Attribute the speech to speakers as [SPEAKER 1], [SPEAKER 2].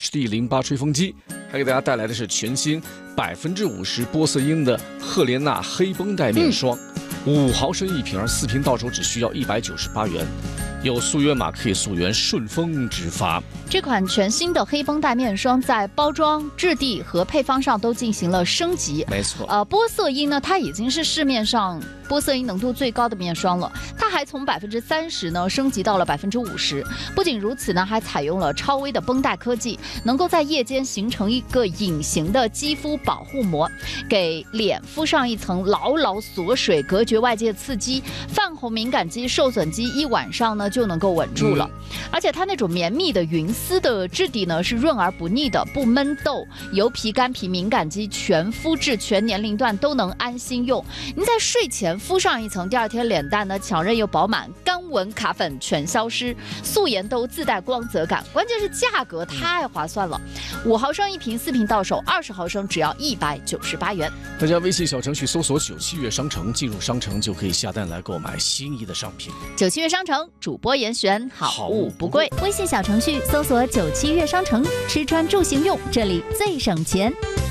[SPEAKER 1] D08吹风机，还给大家带来的是全新50%玻色因的赫莲娜黑绷带面霜，5毫升一瓶，4瓶到手只需要198元。有溯源码可以溯源顺丰直发。
[SPEAKER 2] 这款全新的黑绷带面霜在包装、质地和配方上都进行了升级。
[SPEAKER 1] 没错，
[SPEAKER 2] 玻色因呢，它已经是市面上玻色因浓度最高的面霜了，它还从30%呢升级到了50%。不仅如此呢，还采用了超微的绷带科技，能够在夜间形成一个隐形的肌肤保护膜，给脸敷上一层牢牢锁水，隔绝外界刺激。泛红敏感肌、受损肌一晚上呢就能够稳住了。而且它那种绵密的云丝的质地呢是润而不腻的，不闷痘，油皮、干皮、敏感肌全肤质、全年龄段都能安心用。您在睡前敷上一层，第二天脸蛋呢强韧又饱满，干纹卡粉全消失，素颜都自带光泽感。关键是价格太划算了，5毫升一瓶，4瓶到手，20毫升只要198元。
[SPEAKER 1] 大家微信小程序搜索97月商城，进入商城就可以下单来购买心仪的商品。
[SPEAKER 2] 97月商城主播严选，好物不贵。
[SPEAKER 3] 微信小程序搜索97月商城，吃穿住行用，这里最省钱。